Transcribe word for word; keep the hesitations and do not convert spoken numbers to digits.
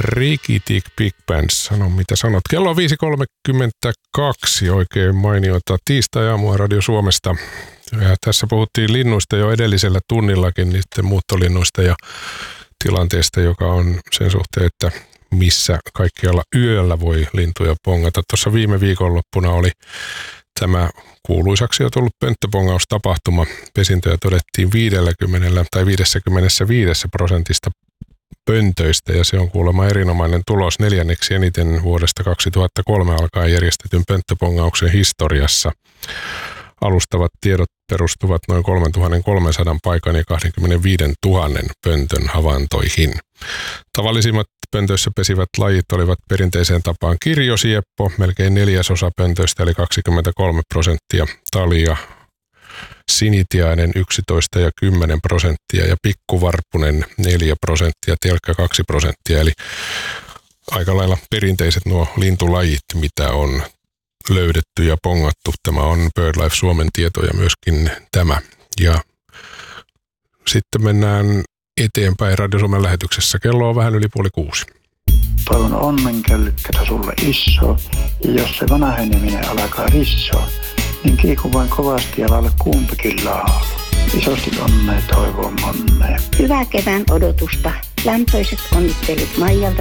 Rikitik Big Band. Sano mitä sanot. Kello on viisi kolmekymmentäkaksi. Oikein mainiota tiistai-aamua Radio Suomesta. Ja tässä puhuttiin linnuista jo edellisellä tunnillakin, niiden muuttolinnuista ja tilanteesta, joka on sen suhteen, että missä kaikkialla yöllä voi lintuja pongata. Tuossa viime viikonloppuna oli tämä kuuluisaksi jo tullut pönttöpongaustapahtuma. Pesintöjä todettiin viisikymmentä tai viisikymmentäviisi prosentista pöntöistä ja se on kuulemma erinomainen tulos neljänneksi eniten vuodesta kaksituhattakolme alkaen järjestetyn pönttöpongauksen historiassa. Alustavat tiedot perustuvat noin kolmetuhattakolmesataa paikan ja kaksikymmentäviisituhatta pöntön havaintoihin. Tavallisimmat pöntöissä pesivät lajit olivat perinteiseen tapaan kirjosieppo, melkein neljäsosa pöntöistä eli kaksikymmentäkolme prosenttia, talia, sinitiainen yksitoista ja kymmenen prosenttia ja pikkuvarpunen neljä prosenttia, telkkä kaksi prosenttia. Eli aika lailla perinteiset nuo lintulajit, mitä on löydetty ja pongattu. Tämä on BirdLife Suomen tietoja myöskin tämä. Ja sitten mennään eteenpäin Radio Suomen lähetyksessä. Kello on vähän yli puoli kuusi. Toivon onnenkällykkätä sulle iso. Ja jos se vanheneminen alkaa rissoa, niin kiiku vain kovasti ja lailla kumpikin laulu. Isosti onnea toivon monnea. Hyvää kevään odotusta. Lämpöiset onnittelut Maijalta